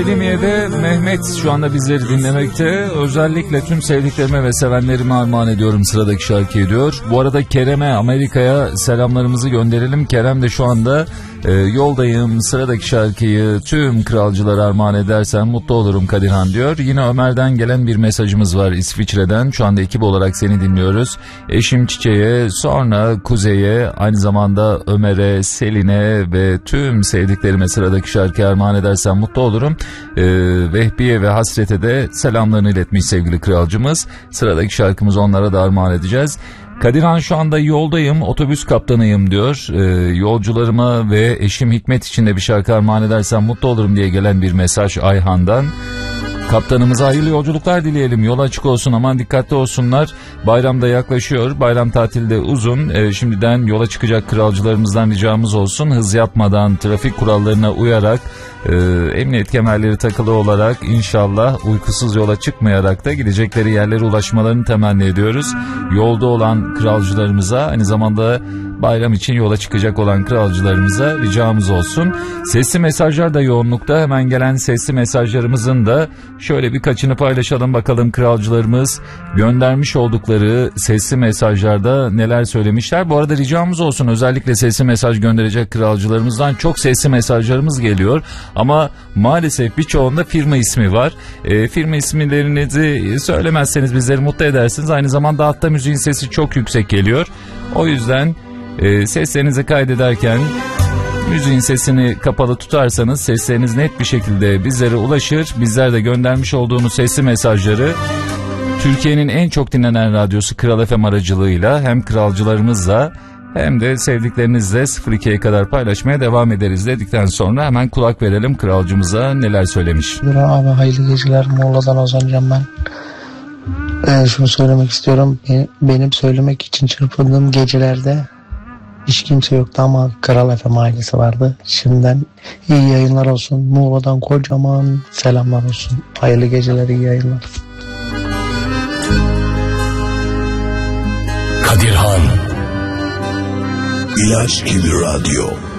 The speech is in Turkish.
Selimiye'de Mehmet şu anda bizleri dinlemekte. Özellikle tüm sevdiklerime ve sevenlerime armağan ediyorum sıradaki şarkıyı diyor. Bu arada Kerem'e, Amerika'ya selamlarımızı gönderelim. Kerem de şu anda yoldayım, sıradaki şarkıyı tüm kralcılara armağan edersen mutlu olurum Kadirhan diyor. Yine Ömer'den gelen bir mesajımız var İsviçre'den. Şu anda ekip olarak seni dinliyoruz. Eşim Çiçek'e, sonra Kuzey'e, aynı zamanda Ömer'e, Selin'e ve tüm sevdiklerime sıradaki şarkıyı armağan edersen mutlu olurum. Vehbiye ve Hasret'e de selamlarını iletmiş sevgili kralcımız. Sıradaki şarkımızı onlara da armağan edeceğiz. Kadirhan şu anda yoldayım, otobüs kaptanıyım diyor. Yolcularıma ve eşim Hikmet için de bir şarkı armağan edersen mutlu olurum diye gelen bir mesaj Ayhan'dan. Kaptanımıza hayırlı yolculuklar dileyelim. Yol açık olsun, aman dikkatli olsunlar. Bayram da yaklaşıyor. Bayram tatili de uzun. Şimdiden yola çıkacak kralcılarımızdan ricamız olsun. Hız yapmadan, trafik kurallarına uyarak, emniyet kemerleri takılı olarak, inşallah uykusuz yola çıkmayarak da gidecekleri yerlere ulaşmalarını temenni ediyoruz. Yolda olan kralcılarımıza, aynı zamanda bayram için yola çıkacak olan kralcılarımıza ricamız olsun. Sesli mesajlar da yoğunlukta. Hemen gelen sesli mesajlarımızın da şöyle birkaçını paylaşalım bakalım kralcılarımız göndermiş oldukları sesli mesajlarda neler söylemişler. Bu arada ricamız olsun, özellikle sesli mesaj gönderecek kralcılarımızdan çok sesli mesajlarımız geliyor. Ama maalesef birçoğunda firma ismi var. Firma isimlerinizi söylemezseniz bizleri mutlu edersiniz. Aynı zamanda altta müziğin sesi çok yüksek geliyor. O yüzden seslerinizi kaydederken müziğin sesini kapalı tutarsanız sesleriniz net bir şekilde bizlere ulaşır. Bizler de göndermiş olduğunuz sesli mesajları Türkiye'nin en çok dinlenen radyosu Kral FM aracılığıyla hem kralcılarımızla hem de sevdiklerinizle 02'ye kadar paylaşmaya devam ederiz dedikten sonra hemen kulak verelim kralcımıza neler söylemiş. Abi hayırlı geceler, Muğla'dan Ozancan ben. Şunu söylemek istiyorum, benim söylemek için çırpındığım gecelerde hiç kimse yoktu ama Kral FM ailesi vardı. Şimdiden iyi yayınlar olsun, Muğla'dan kocaman selamlar olsun, hayırlı geceler, iyi yayınlar. Kadirhan İlaç gibi radyo.